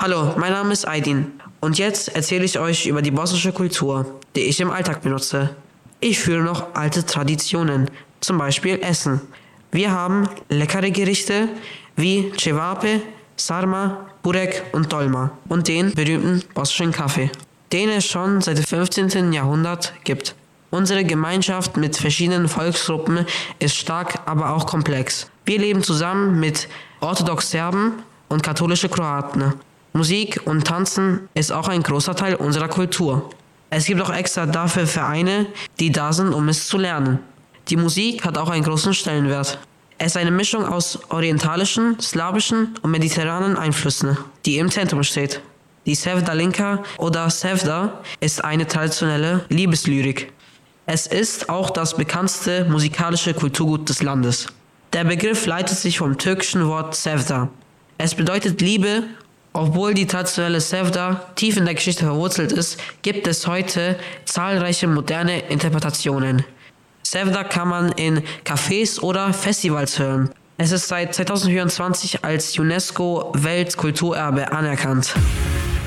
Hallo, mein Name ist Aydin und jetzt erzähle ich euch über die bosnische Kultur, die ich im Alltag benutze. Ich führe noch alte Traditionen, zum Beispiel Essen. Wir haben leckere Gerichte wie Cevape, Sarma, Burek und Dolma und den berühmten bosnischen Kaffee, den es schon seit dem 15. Jahrhundert gibt. Unsere Gemeinschaft mit verschiedenen Volksgruppen ist stark, aber auch komplex. Wir leben zusammen mit orthodox Serben und katholische Kroaten. Musik und Tanzen ist auch ein großer Teil unserer Kultur. Es gibt auch extra dafür Vereine, die da sind, um es zu lernen. Die Musik hat auch einen großen Stellenwert. Es ist eine Mischung aus orientalischen, slawischen und mediterranen Einflüssen, die im Zentrum steht. Die Sevdalinka oder Sevda ist eine traditionelle Liebeslyrik. Es ist auch das bekannteste musikalische Kulturgut des Landes. Der Begriff leitet sich vom türkischen Wort Sevda. Es bedeutet Liebe. Obwohl die traditionelle Sevda tief in der Geschichte verwurzelt ist, gibt es heute zahlreiche moderne Interpretationen. Sevda kann man in Cafés oder Festivals hören. Es ist seit 2024 als UNESCO-Weltkulturerbe anerkannt.